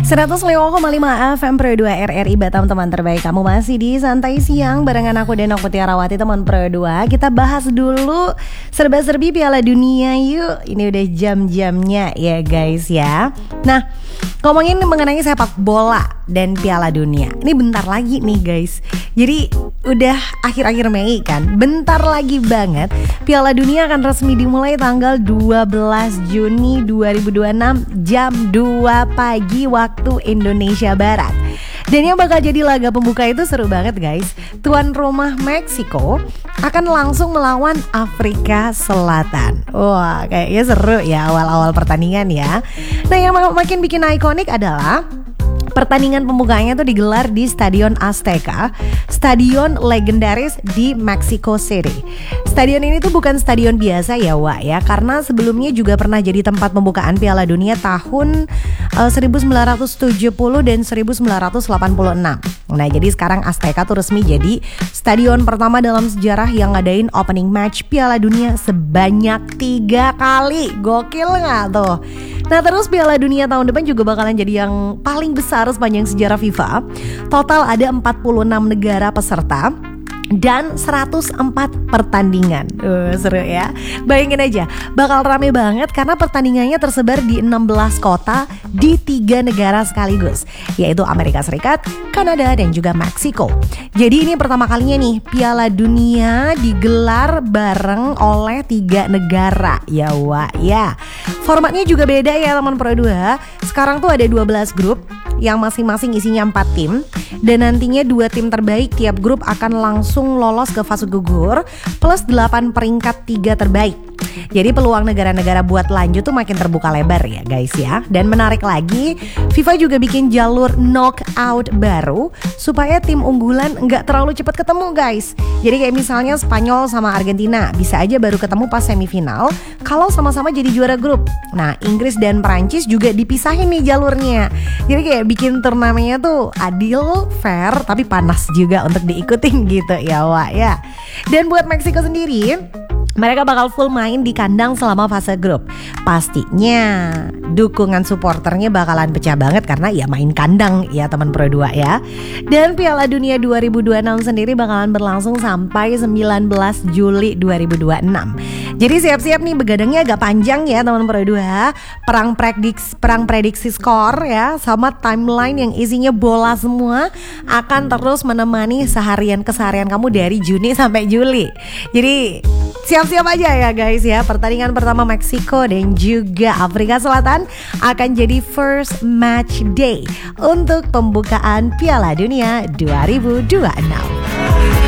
105,5 FM Pro 2 RRI Batam, teman terbaik. Kamu masih di Santai Siang barengan aku Denok Mutiarawati, teman Pro 2. Kita bahas dulu serba-serbi Piala Dunia yuk. Ini udah jam-jamnya ya guys ya. Nah, ngomongin mengenai sepak bola dan Piala Dunia, ini bentar lagi nih guys. Jadi udah akhir-akhir Mei kan, bentar lagi banget Piala Dunia akan resmi dimulai tanggal 12 Juni 2026 jam 2 pagi waktu Indonesia Barat. Dan yang bakal jadi laga pembuka itu seru banget guys. Tuan rumah Meksiko akan langsung melawan Afrika Selatan. Wah, kayaknya seru ya awal-awal pertandingan ya. Nah, yang makin bikin ikonik adalah pertandingan pembukanya tuh digelar di Stadion Azteca, stadion legendaris di Mexico City. Stadion ini tuh bukan stadion biasa ya Wak ya, karena sebelumnya juga pernah jadi tempat pembukaan Piala Dunia tahun 1970 dan 1986. Nah, jadi sekarang Azteca tuh resmi jadi stadion pertama dalam sejarah yang ngadain opening match Piala Dunia sebanyak 3 kali. Gokil nggak tuh? Nah, terus Piala Dunia tahun depan juga bakalan jadi yang paling besar sepanjang sejarah FIFA. Total ada 46 negara peserta dan 104 pertandingan. Seru ya. Bayangin aja, bakal rame banget karena pertandingannya tersebar di 16 kota di 3 negara sekaligus, yaitu Amerika Serikat, Kanada, dan juga Meksiko. Jadi ini pertama kalinya nih Piala Dunia digelar bareng oleh 3 negara. Ya Wak ya. Formatnya juga beda ya teman Pro 2. Sekarang tuh ada 12 grup yang masing-masing isinya 4 tim. Dan nantinya 2 tim terbaik tiap grup akan langsung lolos ke fase gugur plus 8 peringkat 3 terbaik. Jadi peluang negara-negara buat lanjut tuh makin terbuka lebar ya guys ya. Dan menarik lagi, FIFA juga bikin jalur knockout baru supaya tim unggulan nggak terlalu cepat ketemu guys. Jadi kayak misalnya Spanyol sama Argentina bisa aja baru ketemu pas semifinal kalau sama-sama jadi juara grup. Nah, Inggris dan Perancis juga dipisahin nih jalurnya. Jadi kayak bikin turnamennya tuh adil, fair, tapi panas juga untuk diikutin gitu ya Wak ya. Dan buat Meksiko sendiri, mereka bakal full main di kandang selama fase grup. Pastinya dukungan supporternya bakalan pecah banget karena ya main kandang ya teman Pro 2 ya. Dan Piala Dunia 2026 sendiri bakalan berlangsung sampai 19 Juli 2026. Jadi siap-siap nih, begadangnya agak panjang ya teman Pro 2. Perang prediksi skor ya sama timeline yang isinya bola semua akan terus menemani keseharian kamu dari Juni sampai Juli. Jadi siap-siap aja ya guys ya. Pertandingan pertama Meksiko dan juga Afrika Selatan akan jadi first match day untuk pembukaan Piala Dunia 2026.